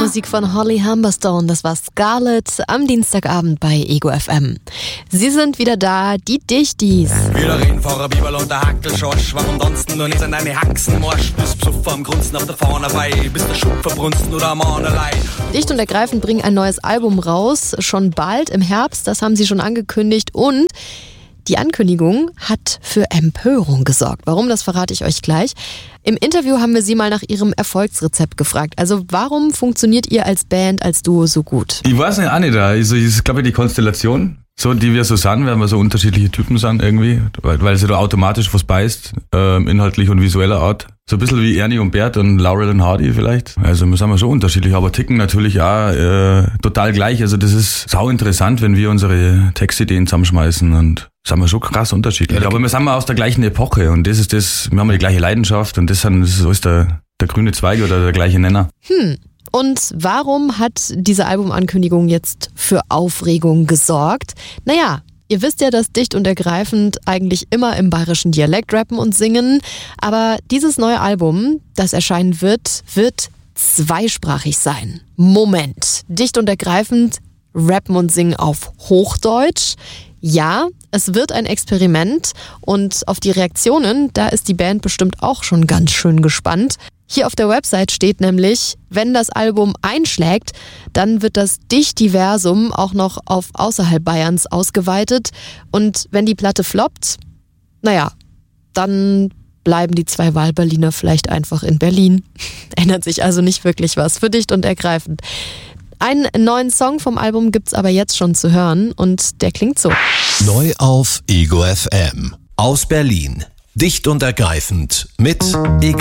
Musik von Holly Humberstone, das war Scarlett am Dienstagabend bei Ego FM. Sie sind wieder da, die Dichtis. Wieder reden vor der Bibel und der Hackelschorsch. Warum tanzen nur nicht an deine Haxenmarsch? Bist Psuffer am Grunzen auf der Fahne bei. Bist der Schub verbrunsten oder am Anerlei. Dicht und ergreifend bringen ein neues Album raus, schon bald im Herbst, das haben sie schon angekündigt und die Ankündigung hat für Empörung gesorgt. Warum, das verrate ich euch gleich. Im Interview haben wir sie mal nach ihrem Erfolgsrezept gefragt. Also warum funktioniert ihr als Band, als Duo so gut? Ich weiß nicht, auch nicht. Also ich glaube, die Konstellation, so die wir so sind, weil wir so unterschiedliche Typen sind irgendwie, weil sie da automatisch was beißt, inhaltlich und visueller Art. So ein bisschen wie Ernie und Bert und Laurel und Hardy vielleicht. Also wir sind so unterschiedlich, aber ticken natürlich auch total gleich. Also das ist sau interessant, wenn wir unsere Textideen zusammenschmeißen und sind wir schon krass unterschiedlich. Aber wir sind aus der gleichen Epoche und das ist das, wir haben die gleiche Leidenschaft und das ist alles der grüne Zweig oder der gleiche Nenner. Und warum hat diese Albumankündigung jetzt für Aufregung gesorgt? Naja, ihr wisst ja, dass Dicht und Ergreifend eigentlich immer im bayerischen Dialekt rappen und singen. Aber dieses neue Album, das erscheinen wird zweisprachig sein. Moment, Dicht und Ergreifend rappen und singen auf Hochdeutsch. Ja, es wird ein Experiment und auf die Reaktionen, da ist die Band bestimmt auch schon ganz schön gespannt. Hier auf der Website steht nämlich, wenn das Album einschlägt, dann wird das Dichtiversum auch noch auf außerhalb Bayerns ausgeweitet. Und wenn die Platte floppt, naja, dann bleiben die zwei Wahlberliner vielleicht einfach in Berlin. Ändert sich also nicht wirklich was für Dicht und Ergreifend. Einen neuen Song vom Album gibt's aber jetzt schon zu hören und der klingt so. Neu auf Ego FM. Aus Berlin. Dicht und ergreifend mit Ego.